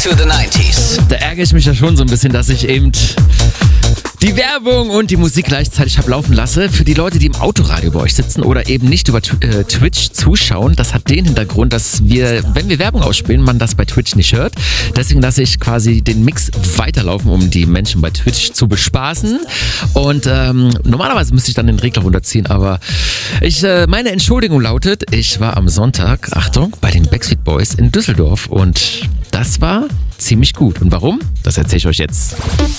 to the 90s. Da ärgere ich mich ja schon so ein bisschen, dass ich eben die Werbung und die Musik gleichzeitig habe laufen lassen. Für die Leute, die im Autoradio bei euch sitzen oder eben nicht über Twitch zuschauen, das hat den Hintergrund, dass wir, wenn wir Werbung ausspielen, man das bei Twitch nicht hört. Deswegen lasse ich quasi den Mix weiterlaufen, um die Menschen bei Twitch zu bespaßen. Und normalerweise müsste ich dann den Regler runterziehen, aber meine Entschuldigung lautet, ich war am Sonntag, Achtung, bei den Backstreet Boys in Düsseldorf und das war ziemlich gut. Und warum? Das erzähle ich euch jetzt.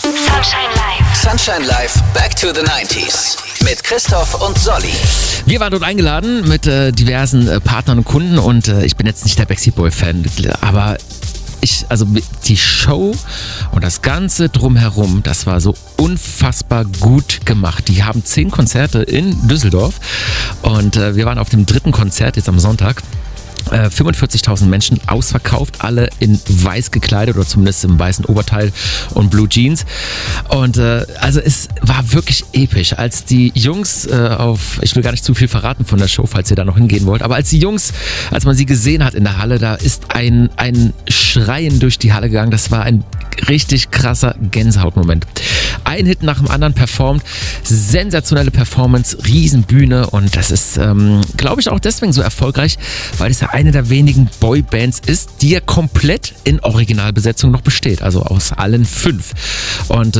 Sunshine Live, Back to the 90s. Mit Christoph und Solly. Wir waren dort eingeladen mit diversen Partnern und Kunden und ich bin jetzt nicht der Backstreet Boy-Fan, aber die Show und das Ganze drumherum, das war so unfassbar gut gemacht. Die haben 10 Konzerte in Düsseldorf und wir waren auf dem 3. Konzert jetzt am Sonntag. 45.000 Menschen, ausverkauft, alle in weiß gekleidet oder zumindest im weißen Oberteil und Blue Jeans. Und also es war wirklich episch, als die Jungs ich will gar nicht zu viel verraten von der Show, falls ihr da noch hingehen wollt, aber als man sie gesehen hat in der Halle, da ist ein Schreien durch die Halle gegangen. Das war ein richtig krasser Gänsehautmoment. Ein Hit nach dem anderen performt, sensationelle Performance, Riesenbühne und das ist, glaube ich, auch deswegen so erfolgreich, weil es ja eine der wenigen Boybands ist, die ja komplett in Originalbesetzung noch besteht, also aus allen 5. Und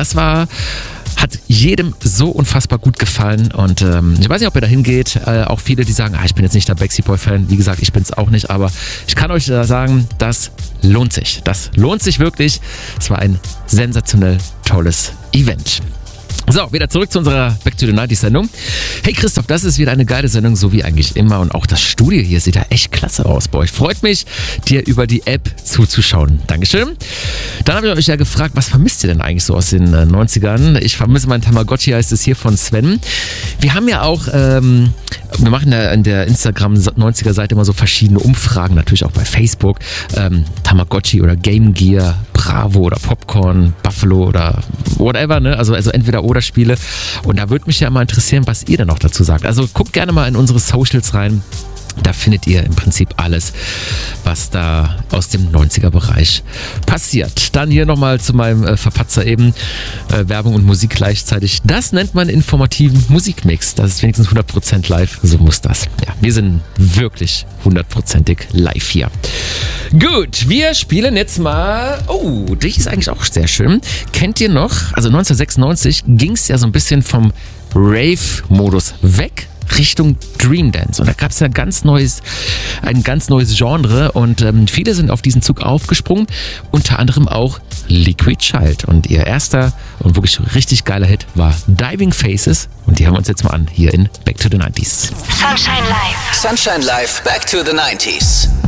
hat jedem so unfassbar gut gefallen und ich weiß nicht, ob ihr da hingeht, auch viele, die sagen, ich bin jetzt nicht der Backstreet Boy-Fan, wie gesagt, ich bin es auch nicht, aber ich kann euch sagen, das lohnt sich. Das lohnt sich wirklich. Es war ein sensationell tolles Event. So, wieder zurück zu unserer Back to the 90s Sendung. Hey Christoph, das ist wieder eine geile Sendung, so wie eigentlich immer. Und auch das Studio hier sieht ja echt klasse aus bei euch. Freut mich, dir über die App zuzuschauen. Dankeschön. Dann habe ich euch ja gefragt, was vermisst ihr denn eigentlich so aus den 90ern? Ich vermisse mein Tamagotchi, heißt es hier von Sven. Wir haben ja auch, wir machen ja in der Instagram 90er Seite immer so verschiedene Umfragen, natürlich auch bei Facebook. Tamagotchi oder Game Gear, Bravo oder Popcorn, Buffalo oder whatever, ne? Also entweder oder Spiele. Und da würde mich ja mal interessieren, was ihr denn noch dazu sagt. Also guckt gerne mal in unsere Socials rein. Da findet ihr im Prinzip alles, was da aus dem 90er-Bereich passiert. Dann hier nochmal zu meinem Verpatzer eben. Werbung und Musik gleichzeitig. Das nennt man informativen Musikmix. Das ist wenigstens 100% live. So muss das. Ja, wir sind wirklich 100%ig live hier. Gut, wir spielen jetzt mal... Oh, die ist eigentlich auch sehr schön. Kennt ihr noch? Also 1996 ging es ja so ein bisschen vom Rave-Modus weg Richtung Dream Dance. Und da gab es ja ein ganz neues Genre und viele sind auf diesen Zug aufgesprungen, unter anderem auch Liquid Child. Und ihr erster und wirklich richtig geiler Hit war Diving Faces und die hören wir uns jetzt mal an, hier in Back to the 90s. Sunshine Live, Back to the 90s.